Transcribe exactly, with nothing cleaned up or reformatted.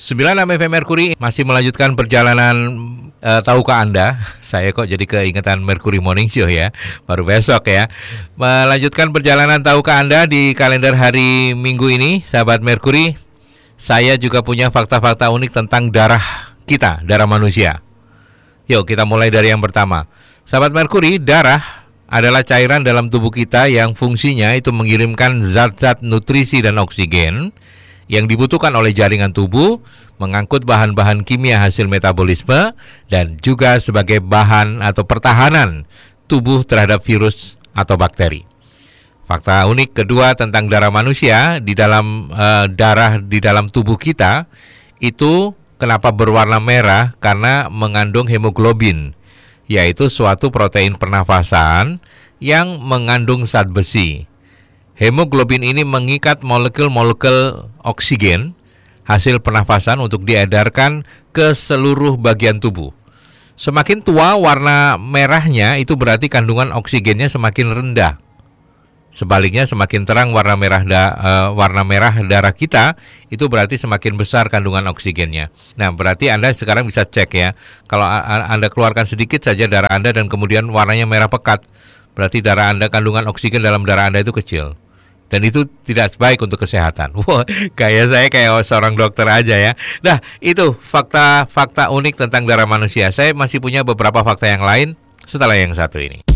sembilan enam F M Merkuri masih melanjutkan perjalanan uh, tahukah Anda? Saya kok jadi keingetan Merkuri Morning Show ya. Baru besok ya. Melanjutkan perjalanan tahukah Anda di kalender hari Minggu ini, sahabat Merkuri. Saya juga punya fakta-fakta unik tentang darah kita, darah manusia. Yuk kita mulai dari yang pertama. Sahabat Merkuri, darah adalah cairan dalam tubuh kita yang fungsinya itu mengirimkan zat-zat nutrisi dan oksigen yang dibutuhkan oleh jaringan tubuh, mengangkut bahan-bahan kimia hasil metabolisme, dan juga sebagai bahan atau pertahanan tubuh terhadap virus atau bakteri. Fakta unik kedua tentang darah manusia, di dalam uh, darah di dalam tubuh kita itu kenapa berwarna merah? Karena mengandung hemoglobin, yaitu suatu protein pernafasan yang mengandung zat besi. Hemoglobin ini mengikat molekul-molekul oksigen hasil pernafasan untuk diedarkan ke seluruh bagian tubuh. Semakin tua warna merahnya itu berarti kandungan oksigennya semakin rendah. Sebaliknya semakin terang warna merah da, uh, warna merah darah kita itu berarti semakin besar kandungan oksigennya. Nah, berarti Anda sekarang bisa cek ya. Kalau a- Anda keluarkan sedikit saja darah Anda dan kemudian warnanya merah pekat, berarti darah Anda kandungan oksigen dalam darah Anda itu kecil. Dan itu tidak baik untuk kesehatan. Wah, kayak saya kayak seorang dokter aja ya. Nah, itu fakta-fakta unik tentang darah manusia. Saya masih punya beberapa fakta yang lain setelah yang satu ini.